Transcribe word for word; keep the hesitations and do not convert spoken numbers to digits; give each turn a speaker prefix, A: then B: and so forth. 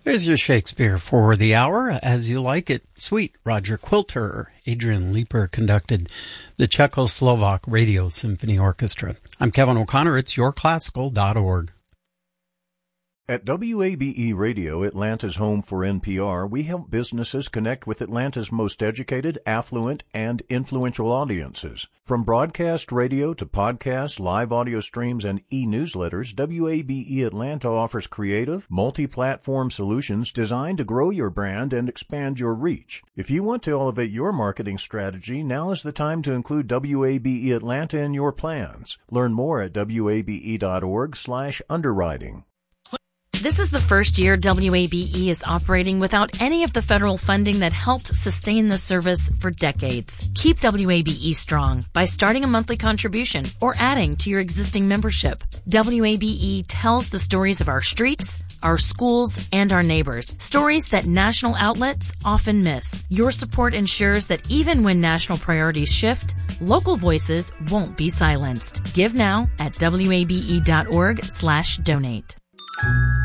A: There's your Shakespeare for the hour, as you like it. Sweet Roger Quilter. Adrian Leeper conducted the Czechoslovak Radio Symphony Orchestra. I'm Kevin O'Connor. It's your classical dot org.
B: At W A B E Radio, Atlanta's home for N P R, we help businesses connect with Atlanta's most educated, affluent, and influential audiences. From broadcast radio to podcasts, live audio streams, and e-newsletters, W A B E Atlanta offers creative, multi-platform solutions designed to grow your brand and expand your reach. If you want to elevate your marketing strategy, now is the time to include W A B E Atlanta in your plans. Learn more at W A B E dot org slash underwriting.
C: This is the first year W A B E is operating without any of the federal funding that helped sustain the service for decades. Keep W A B E strong by starting a monthly contribution or adding to your existing membership. W A B E tells the stories of our streets, our schools, and our neighbors. Stories that national outlets often miss. Your support ensures that even when national priorities shift, local voices won't be silenced. Give now at W A B E dot org slash donate.